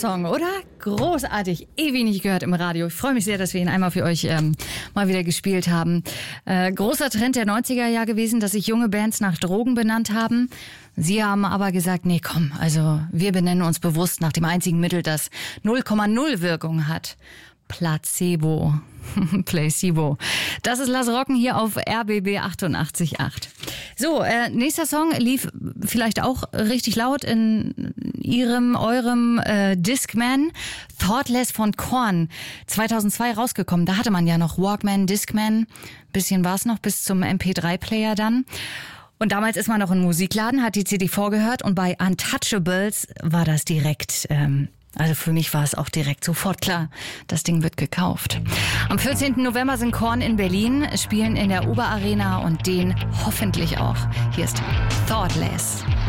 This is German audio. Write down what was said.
Song, oder? Großartig, ewig nicht gehört im Radio. Ich freue mich sehr, dass wir ihn einmal für euch mal wieder gespielt haben. Großer Trend der 90er Jahre gewesen, dass sich junge Bands nach Drogen benannt haben. Sie haben aber gesagt, nee, komm, also wir benennen uns bewusst nach dem einzigen Mittel, das 0,0 Wirkung hat. Placebo. Placebo. Das ist Lass Rocken hier auf RBB 88.8. So, nächster Song lief vielleicht auch richtig laut in eurem Discman. Thoughtless von Korn. 2002 rausgekommen. Da hatte man ja noch Walkman, Discman. Bisschen war es noch bis zum MP3-Player dann. Und damals ist man noch in Musikladen, hat die CD vorgehört und bei Untouchables war das direkt... Also für mich war es auch direkt sofort klar, das Ding wird gekauft. Am 14. November sind Korn in Berlin, spielen in der Oberarena und den hoffentlich auch. Hier ist Thoughtless.